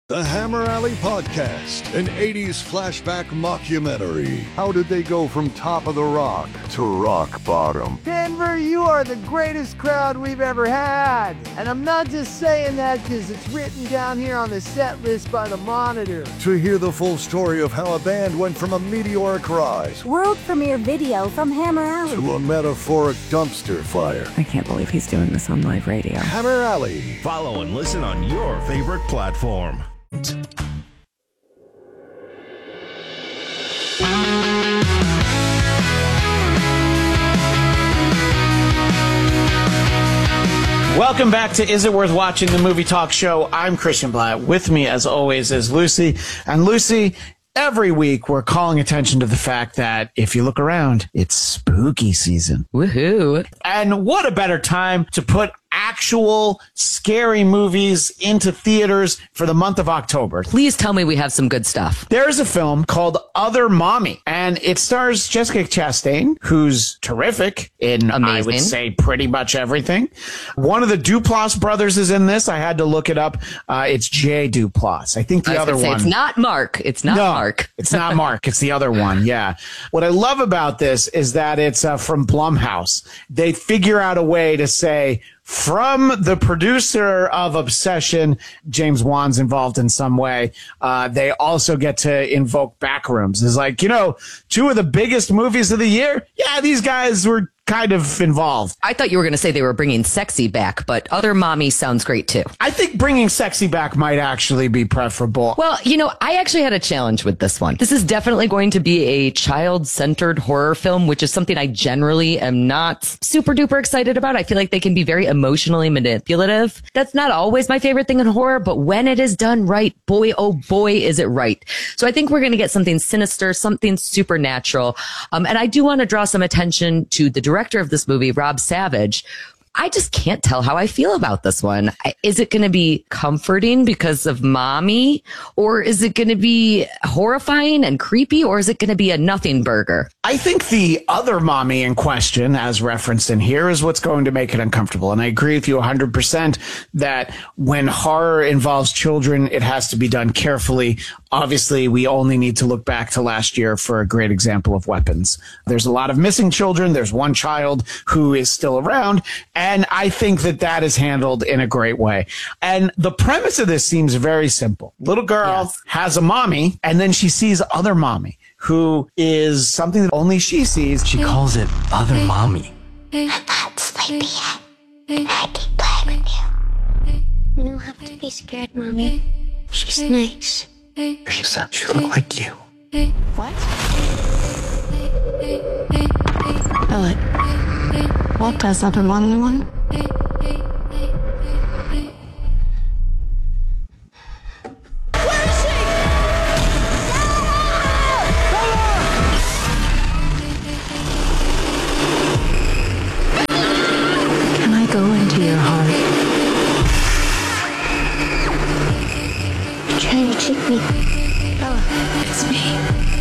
The Hammer Alley Podcast, an 80s flashback mockumentary. How did they go from top of the rock to rock bottom? Denver, you are the greatest crowd we've ever had. And I'm not just saying that because it's written down here on the set list by the Monitor. To hear the full story of how a band went from a meteoric rise, world premiere video from Hammer Alley, to a metaphoric dumpster fire. I can't believe he's doing this on live radio. Hammer Alley. Follow and listen on your favorite platform. Welcome back to Is It Worth Watching, the movie talk show. I'm Christian Blatt. With me, as always, is Lucy. And Lucy, every week we're calling attention to the fact that if you look around, it's spooky season. Woohoo. And what a better time to put actual scary movies into theaters for the month of October. Please tell me we have some good stuff. There's a film called Other Mommy, and it stars Jessica Chastain, who's terrific in, amazing, I would say, pretty much everything. One of the Duplass brothers is in this. I had to look it up. It's Jay Duplass. I think the other one. It's not Mark. It's not Mark. It's not Mark. It's the other one. Yeah. What I love about this is that it's from Blumhouse. They figure out a way to say, from the producer of Obsession, James Wan's involved in some way. They also get to invoke Backrooms. It's like, two of the biggest movies of the year. Yeah, these guys were kind of involved. I thought you were going to say they were bringing Sexy back, but Other Mommy sounds great too. I think bringing Sexy back might actually be preferable. Well, I actually had a challenge with this one. This is definitely going to be a child-centered horror film, which is something I generally am not super duper excited about. I feel like they can be very emotionally manipulative. That's not always my favorite thing in horror, but when it is done right, boy, oh boy, is it right. So I think we're going to get something sinister, something supernatural. And I do want to draw some attention to the director of this movie, Rob Savage. I just can't tell how I feel about this one. Is it going to be comforting because of Mommy? Or is it going to be horrifying and creepy? Or is it going to be a nothing burger? I think the Other Mommy in question, as referenced in here, is what's going to make it uncomfortable. And I agree with you 100% that when horror involves children, it has to be done carefully. Obviously, we only need to look back to last year for a great example of Weapons. There's a lot of missing children. There's one child who is still around. And I think that is handled in a great way. And the premise of this seems very simple. Little girl has a mommy, and then she sees Other Mommy, who is something that only she sees. She calls it Other Mommy. I'm not sleepy yet. I can play with you. You don't have to be scared, Mommy. She's nice. She said she looked like you. What? Elliot, what does Other Mommy want? Can I go into your heart? You're trying to trick me. Bella, it's me.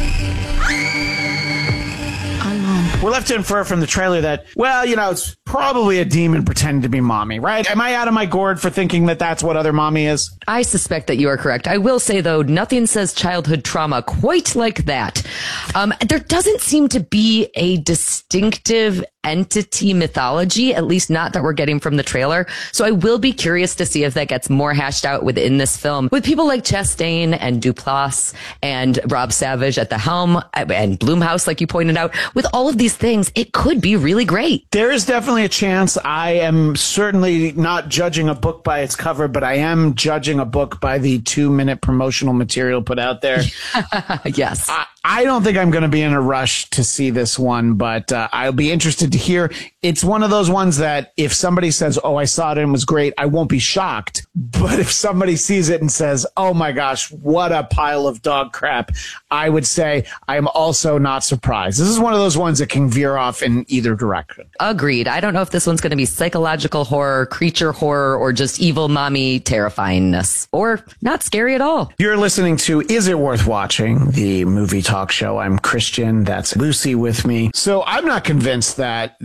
I'm home. We're left to infer from the trailer that, it's probably a demon pretending to be Mommy, right? Am I out of my gourd for thinking that that's what Other Mommy is? I suspect that you are correct. I will say, though, nothing says childhood trauma quite like that. There doesn't seem to be a distinctive entity mythology, at least not that we're getting from the trailer. So I will be curious to see if that gets more hashed out within this film. With people like Chastain and Duplass and Rob Savage at the helm and Blumhouse, like you pointed out, with all of these things, it could be really great. There is definitely a chance. I am certainly not judging a book by its cover, but I am judging a book by the 2-minute promotional material put out there. Yes. I don't think I'm going to be in a rush to see this one, but I'll be interested to hear. It's one of those ones that if somebody says, oh, I saw it and it was great, I won't be shocked. But if somebody sees it and says, oh my gosh, what a pile of dog crap, I would say I'm also not surprised. This is one of those ones that can veer off in either direction. Agreed. I don't know if this one's going to be psychological horror, creature horror, or just evil mommy terrifyingness, or not scary at all. You're listening to Is It Worth Watching, the movie talk show. I'm Christian. That's Lucy with me. So I'm not convinced that this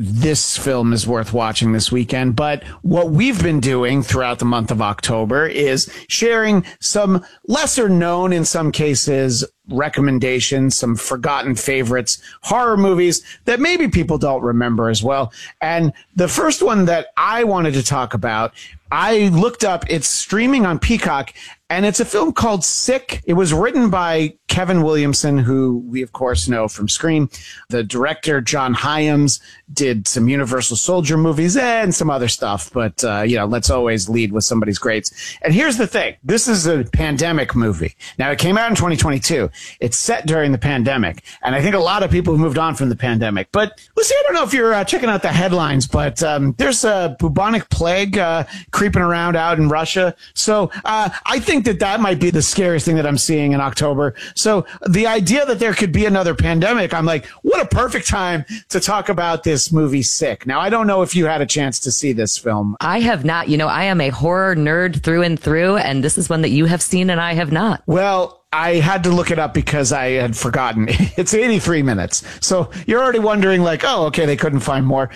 this film is worth watching this weekend. But what we've been doing throughout the month of October is sharing some lesser known, in some cases, recommendations, some forgotten favorites, horror movies that maybe people don't remember as well. And the first one that I wanted to talk about, I looked up, it's streaming on Peacock, and it's a film called Sick. It was written by Kevin Williamson, who we, of course, know from Scream. The director, John Hyams, did some Universal Soldier movies and some other stuff. But, let's always lead with somebody's greats. And here's the thing. This is a pandemic movie. Now, it came out in 2022. It's set during the pandemic. And I think a lot of people have moved on from the pandemic. But, Lucy, I don't know if you're checking out the headlines, but there's a bubonic plague creeping around out in Russia. So I think that might be the scariest thing that I'm seeing in October. So the idea that there could be another pandemic, I'm like, what a perfect time to talk about this movie Sick. Now, I don't know if you had a chance to see this film. I have not. I am a horror nerd through and through, and this is one that you have seen and I have not. Well, I had to look it up because I had forgotten. It's 83 minutes. So you're already wondering like, oh, okay, they couldn't find more.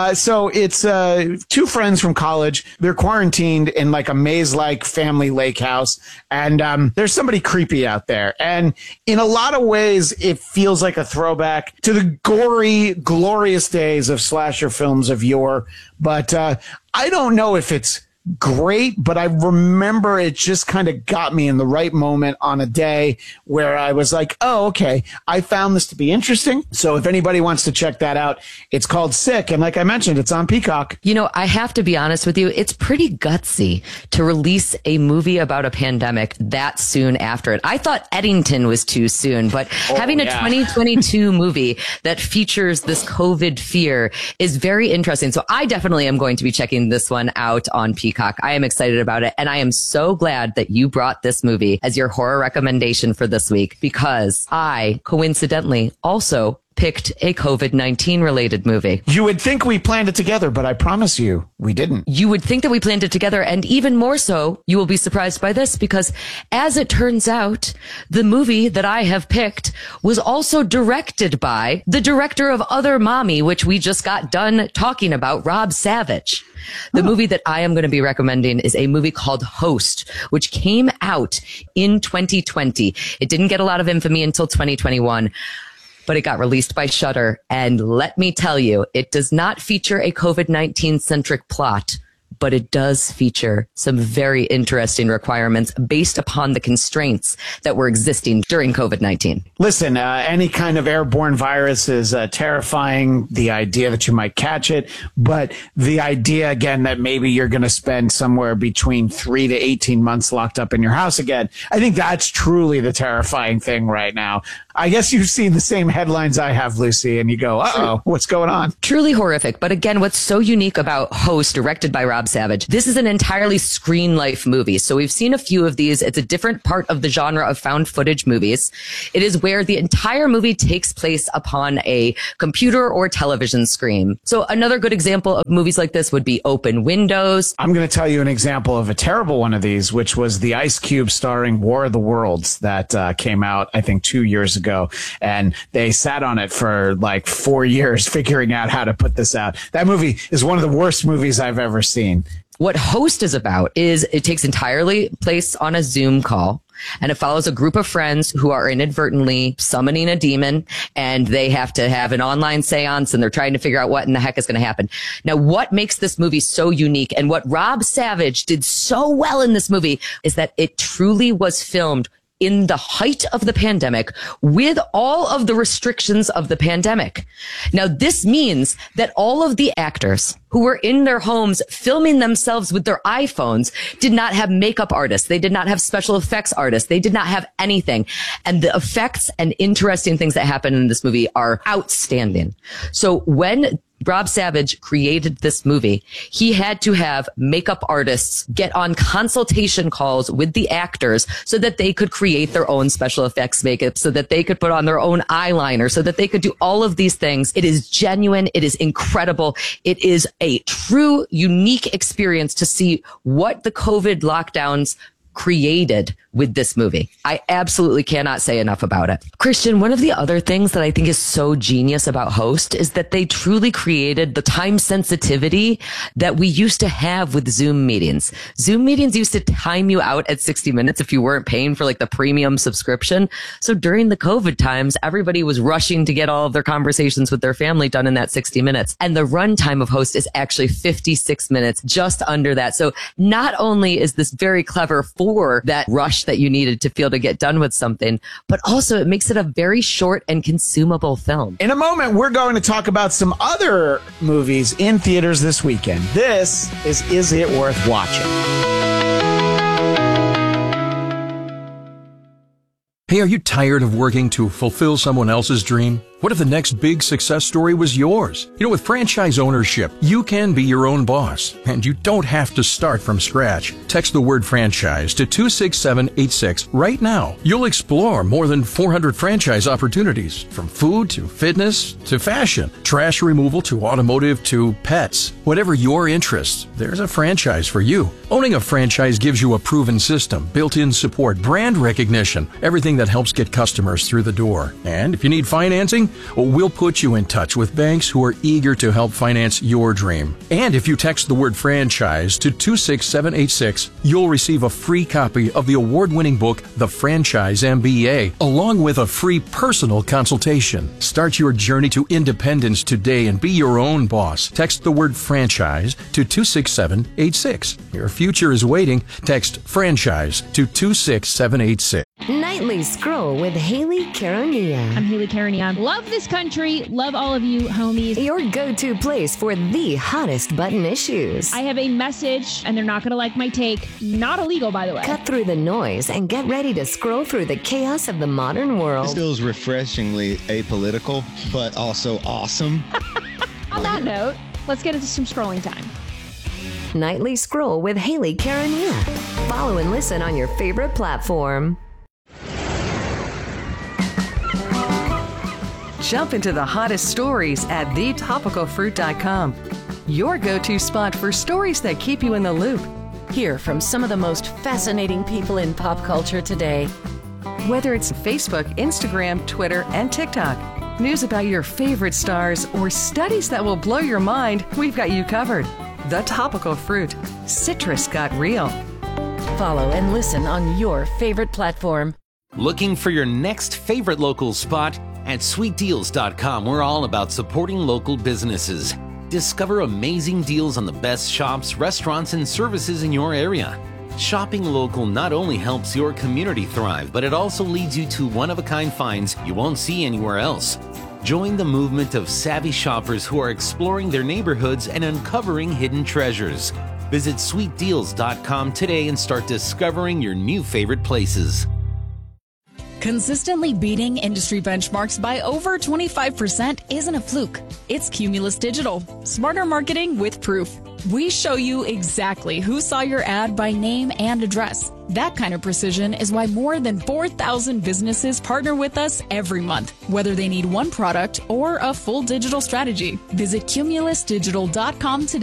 So it's two friends from college. They're quarantined in like a maze-like family lake house. And there's somebody creepy out there. And in a lot of ways, it feels like a throwback to the gory, glorious days of slasher films of yore. But I don't know if it's great, but I remember it just kind of got me in the right moment on a day where I was like, oh, okay, I found this to be interesting. So if anybody wants to check that out, it's called Sick. And like I mentioned, it's on Peacock. I have to be honest with you. It's pretty gutsy to release a movie about a pandemic that soon after it. I thought Eddington was too soon, but having a 2022 movie that features this COVID fear is very interesting. So I definitely am going to be checking this one out on Peacock. I am excited about it. And I am so glad that you brought this movie as your horror recommendation for this week, because I coincidentally also picked a COVID-19 related movie. You would think we planned it together, but I promise you, we didn't. You would think that we planned it together, and even more so, you will be surprised by this, because as it turns out, the movie that I have picked was also directed by the director of Other Mommy, which we just got done talking about, Rob Savage. The movie that I am going to be recommending is a movie called Host, which came out in 2020. It didn't get a lot of infamy until 2021. But it got released by Shudder. And let me tell you, it does not feature a COVID-19 centric plot, but it does feature some very interesting requirements based upon the constraints that were existing during COVID-19. Listen, any kind of airborne virus is terrifying, the idea that you might catch it, but the idea, again, that maybe you're going to spend somewhere between 3 to 18 months locked up in your house again, I think that's truly the terrifying thing right now. I guess you've seen the same headlines I have, Lucy, and you go, uh-oh, what's going on? Truly horrific. But again, what's so unique about Host, directed by Rob Savage, this is an entirely screen life movie. So we've seen a few of these. It's a different part of the genre of found footage movies. It is where the entire movie takes place upon a computer or television screen. So another good example of movies like this would be Open Windows. I'm going to tell you an example of a terrible one of these, which was the Ice Cube starring War of the Worlds that came out, I think, 2 years ago. And they sat on it for like 4 years figuring out how to put this out. That movie is one of the worst movies I've ever seen. What Host is about is it takes entirely place on a Zoom call. And it follows a group of friends who are inadvertently summoning a demon, and they have to have an online seance, and they're trying to figure out what in the heck is going to happen. Now, what makes this movie so unique and what Rob Savage did so well in this movie is that it truly was filmed in the height of the pandemic with all of the restrictions of the pandemic. Now, this means that all of the actors who were in their homes filming themselves with their iPhones did not have makeup artists. They did not have special effects artists. They did not have anything. And the effects and interesting things that happen in this movie are outstanding. So when Rob Savage created this movie, he had to have makeup artists get on consultation calls with the actors so that they could create their own special effects makeup, so that they could put on their own eyeliner, so that they could do all of these things. It is genuine. It is incredible. It is a true, unique experience to see what the COVID lockdowns created with this movie. I absolutely cannot say enough about it. Christian, one of the other things that I think is so genius about Host is that they truly created the time sensitivity that we used to have with Zoom meetings. Zoom meetings used to time you out at 60 minutes if you weren't paying for like the premium subscription. So during the COVID times, everybody was rushing to get all of their conversations with their family done in that 60 minutes. And the runtime of Host is actually 56 minutes, just under that. So not only is this very clever for that rush that you needed to feel to get done with something, but also it makes it a very short and consumable film. In a moment, we're going to talk about some other movies in theaters this weekend. This is It Worth Watching? Hey, are you tired of working to fulfill someone else's dream? What if the next big success story was yours? You know, with franchise ownership, you can be your own boss, and you don't have to start from scratch. Text the word franchise to 26786 right now. You'll explore more than 400 franchise opportunities, from food to fitness to fashion, trash removal to automotive to pets. Whatever your interests, there's a franchise for you. Owning a franchise gives you a proven system, built-in support, brand recognition, everything that helps get customers through the door. And if you need financing, well, we'll put you in touch with banks who are eager to help finance your dream. And if you text the word franchise to 26786, you'll receive a free copy of the award-winning book, The Franchise MBA, along with a free personal consultation. Start your journey to independence today and be your own boss. Text the word franchise to 26786. Your future is waiting. Text franchise to 26786. Nightly Scroll with Haley Caronia. I'm Haley Caronia. Love this country. Love all of you homies. Your go-to place for the hottest button issues. I have a message, and they're not going to like my take. Not illegal, by the way. Cut through the noise and get ready to scroll through the chaos of the modern world. This feels refreshingly apolitical, but also awesome. On that note, let's get into some scrolling time. Nightly Scroll with Haley Caronia. Follow and listen on your favorite platform. Jump into the hottest stories at thetopicalfruit.com. Your go-to spot for stories that keep you in the loop. Hear from some of the most fascinating people in pop culture today. Whether it's Facebook, Instagram, Twitter, and TikTok, news about your favorite stars, or studies that will blow your mind, we've got you covered. The Topical Fruit. Citrus got real. Follow and listen on your favorite platform. Looking for your next favorite local spot? At sweetdeals.com, we're all about supporting local businesses. Discover amazing deals on the best shops, restaurants, and services in your area. Shopping local not only helps your community thrive, but it also leads you to one-of-a-kind finds you won't see anywhere else. Join the movement of savvy shoppers who are exploring their neighborhoods and uncovering hidden treasures. Visit sweetdeals.com today and start discovering your new favorite places. Consistently beating industry benchmarks by over 25% isn't a fluke. It's Cumulus Digital. Smarter marketing with proof. We show you exactly who saw your ad by name and address. That kind of precision is why more than 4,000 businesses partner with us every month, whether they need one product or a full digital strategy. Visit cumulusdigital.com today.